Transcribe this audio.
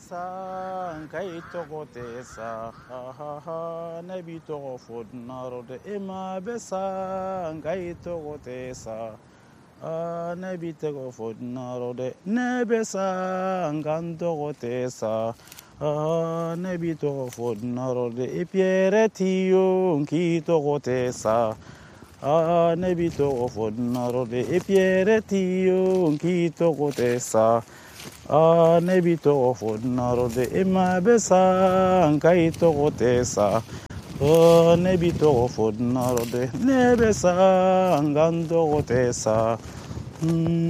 sa nkai toko te sa ha ha ha nebi toko fodnarode ema besa nkai toko te sa nebi toko fodnarode nebesa nkan toko te sa nebi toko fodnarode epiere tiyo nki toko te sa nebi toko fodnarode epiere tiyo nki toko te sa nebi toko fodnarode ema besa nkai toko te sa nebi toko fodnarode nebesa nkan toko te sa